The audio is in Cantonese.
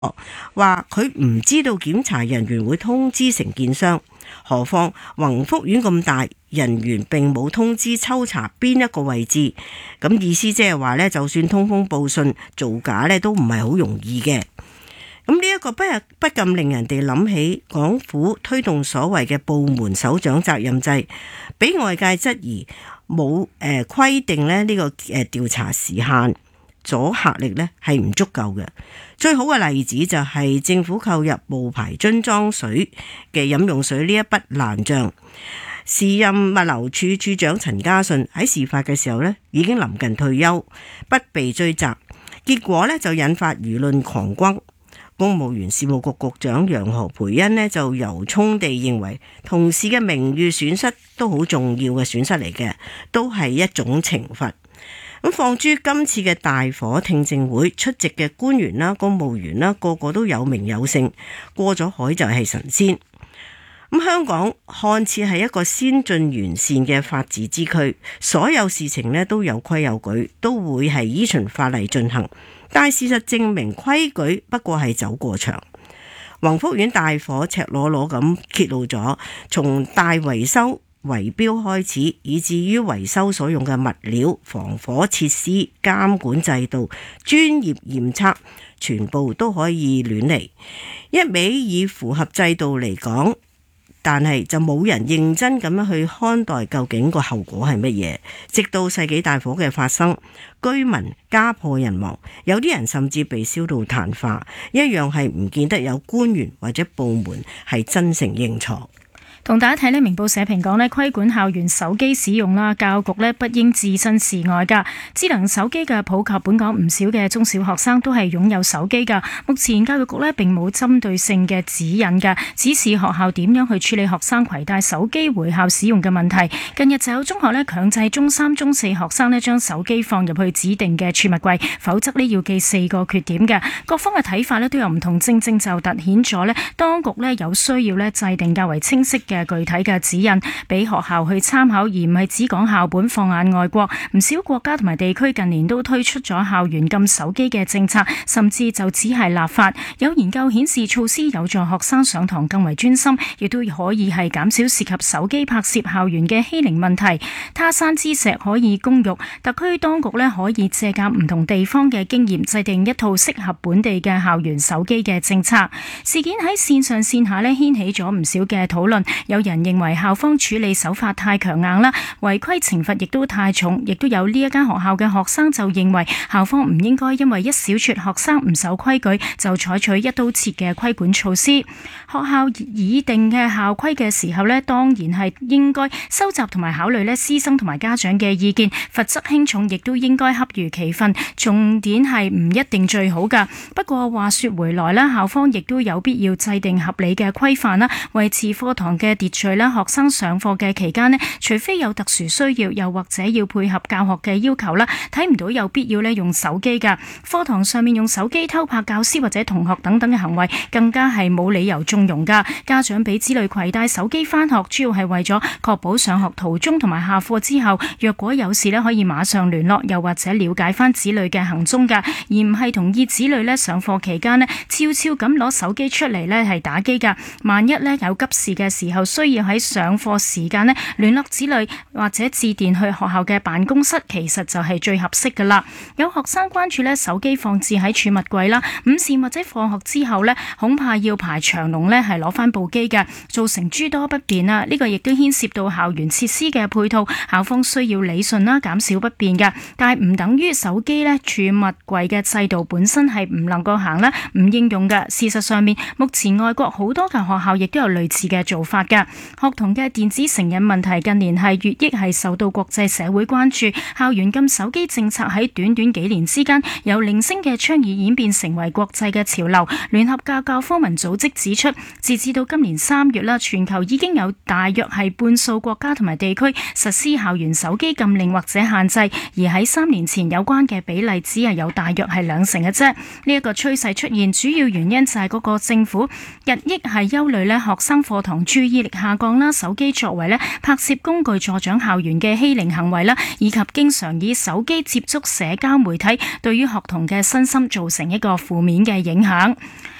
話佢唔知道檢查人員會通知承建商，何況宏福苑咁大，人員並冇通知抽查邊一個位置，咁意思即係話呢，就算通風報信造假呢都唔係好容易嘅。咁呢一個不禁令人哋諗起港府推動所謂嘅部門首長責任制，俾外界質疑冇規定呢個調查時限，阻嚇力呢係唔足夠嘅。最好嘅例子就係政府購入無牌樽裝水嘅飲用水呢一筆爛賬。時任物流處處長陳家信喺事發嘅時候呢已經臨近退休，不被追責，結果呢就引發輿論狂轟。公務員事務局局長楊何蓓茵呢就由衷地認為同事嘅名譽損失都好重要嘅損失嚟嘅，都係一種懲罰。咁放諸今次嘅大火聽證會出席嘅官員啦、公務員啦，個個都有名有姓，過咗海就係神仙。咁香港看似係一個先進完善嘅法治之區，所有事情呢都有規有矩，都會係依循法例進行。但係事實證明，規矩不過係走過場。宏福苑大火赤裸裸咁揭露咗，從大維修圍標開始，以至於維修所用嘅物料、防火設施、監管制度、專業驗測，全部都可以亂嚟，一味以符合制度嚟講。但係就冇人認真咁樣去看待究竟個後果係乜嘢，直到世紀大火嘅發生，居民家破人亡，有啲人甚至被燒到炭化，一樣係唔見得有官員或者部門係真誠認錯。 同大家睇呢明報社評講呢，規管校園手機使用啦，教育局呢不應置身事外噶。智能手機嘅普及，本港唔少嘅中小學生都係擁有手機噶。目前教育局呢並冇針對性嘅指引噶，指示學校點樣去處理學生攜帶手機回校使用嘅問題。近日就有中學呢強制中三、中四學生呢將手機放入去指定嘅儲物櫃，否則呢要記4個缺點嘅。各方嘅睇法呢都有唔同，正正就突顯咗呢當局呢有需要呢制定較為清晰嘅具體嘅指引俾學校去參考，而唔係只講校本放眼外國。唔少國家同埋地區近年都推出咗校園禁手機嘅政策，甚至就只係立法。有研究顯示措施有助學生上堂更為專心，亦都可以係減少涉及手機拍攝校園嘅欺凌問題。他山之石可以攻玉，特區當局呢可以借鑒唔同地方嘅經驗，制定一套適合本地嘅校園手機嘅政策。事件喺線上線下呢掀起咗唔少嘅討論。有人認為校方處理手法太強硬啦，違規懲罰亦都太重，亦都有呢一間學校嘅學生就認為校方唔應該因為一小撮學生唔守規矩就採取一刀切嘅規管措施。學校擬定嘅校規嘅時候呢，當然係應該收集同埋考慮呢師生同埋家長嘅意見，罰則輕重亦都應該恰如其分，重點係唔一定最好噶。不過話說回來啦，校方亦都有必要制定合理嘅規範啦，維持課堂嘅秩序啦。學生上課嘅期間呢，除非有特殊需要，又或者要配合教學嘅要求啦，睇唔到有必要呢用手機噶。課堂上面用手機偷拍教師或者同學等等嘅行為，更加係冇理由縱容噶。家長俾子女攜帶手機返學，主要係為咗確保上學途中同埋下課之後，若果有事呢，可以馬上聯絡，又或者了解翻子女嘅行蹤噶，而唔係同意子女呢上課期間呢悄悄咁攞手機出嚟呢係打機噶。萬一呢有急事嘅時候，需要喺上課時間呢聯絡子女或者致電去學校嘅辦公室，其實就係最合適噶啦。有學生關注呢手機放置喺儲物櫃啦，午膳或者放學之後呢，恐怕要排長龍呢係攞翻部機嘅，造成諸多不便啊！呢個亦都牽涉到校園設施嘅配套，校方需要理順啦，減少不便嘅。但係唔等於手機呢儲物櫃嘅制度本身係唔能夠行啦，唔應用嘅。事實上面，目前外國好多嘅學校亦都有類似嘅做法嘅。學童嘅電子成癮問題近年係越益係受到國際社會關注，校園禁手機政策喺短短幾年之間由零星嘅倡議演變成為國際嘅潮流。聯合教科文組織指出，截至到今年3月啦，全球已經有大約係半數國家同埋地區實施校園手機禁令或者限制，而喺3年前有關嘅比例只係有大約係2成嘅啫。呢一個趨勢出現主要原因就係嗰個政府日益係憂慮咧學生課堂注意意力下降啦，手機作為拍攝工具助長校園嘅欺凌行為啦，以及經常以手機接觸社交媒體，對於學童嘅身心造成一個負面嘅影響。